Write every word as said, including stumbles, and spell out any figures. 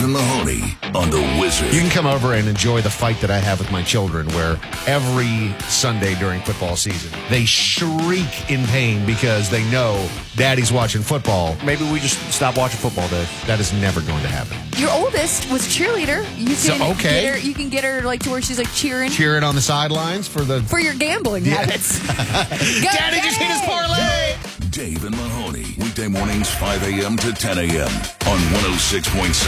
and Mahoney on The Wizard. You can come over and enjoy the fight that I have with my children, where every Sunday during football season, they shriek in pain because they know Daddy's watching football. Maybe we just stop watching football, Dave. That is never going to happen. Your oldest was cheerleader. You can So, okay. get her. You can get her like to where she's like cheering Cheering on the sidelines for the... for your gambling Yeah. habits. Go, Daddy just hit his parlay! Dave and Mahoney, weekday mornings five a.m. to ten a.m. on one oh six point seven.